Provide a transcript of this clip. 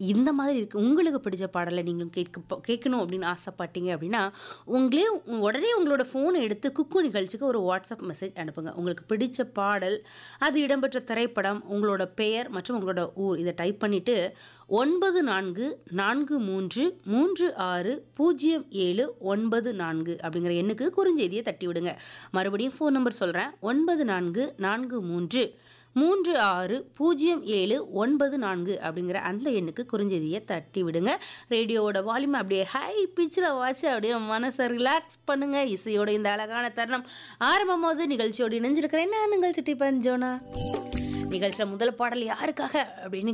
இந்த மாதிரி இருக்கு. உங்களுக்கு பிடிச்ச பாடல நீங்க கேட்கணும் அப்படின்னு ஆசைப்பட்டீங்க அப்படின்னா, உங்களே உடனே உங்களோட ஃபோன எடுத்து குக்கு நிகழ்ச்சிக்கு ஒரு வாட்ஸ்அப் மெசேஜ் அனுப்புங்க. உங்களுக்கு பிடிச்ச பாடல், அது இடம்பெற்ற திரைப்படம், உங்களோட பெயர் மற்றும் உங்களோட ஊர் இத டைப் பண்ணிட்டு 9443360794 அப்படிங்கிற எண்ணுக்கு குறுஞ்செய்திய தட்டி விடுங்க. மறுபடியும் ஃபோன் நம்பர் சொல்றேன். 9443360794 அப்படிங்கிற அந்த எண்ணுக்கு குறுஞ்செய்திய தட்டி விடுங்க. ரேடியோவோட வால்யூம் அப்படியே ஹை பிட்ச்ல வாச்சு அப்படியே மனசை ரிலாக்ஸ் பண்ணுங்க. இசையோட இந்த அழகான தருணம் ஆரம்பமாவது நிகழ்ச்சியோடு இணைஞ்சிருக்கிறேன் நான் உங்கள் சிட்டி பஞ்சோனா. நிகழ்ச்சியில முதல் பாடல் யாருக்காக அப்படின்னு